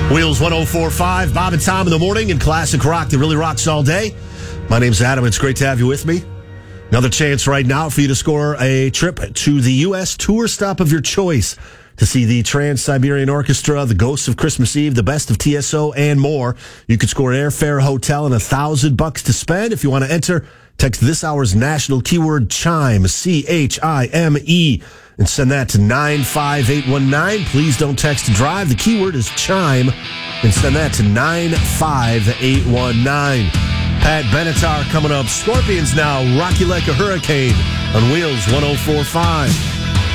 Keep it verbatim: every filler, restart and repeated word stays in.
Wheels one oh four point five, Bob and Tom in the morning, and classic rock that really rocks all day. My name's Adam. It's great to have you with me. Another chance right now for you to score a trip to the U S tour stop of your choice to see the Trans-Siberian Orchestra, the Ghosts of Christmas Eve, the Best of T S O, and more. You could score airfare, hotel, and a thousand bucks to spend. If you want to enter, text this hour's national keyword CHIME, C H I M E, and send that to nine five eight one nine. Please don't text and drive. The keyword is CHIME, and send that to nine five eight one nine. Pat Benatar coming up. Scorpions now, Rock You Like a Hurricane on Wheels one oh four point five.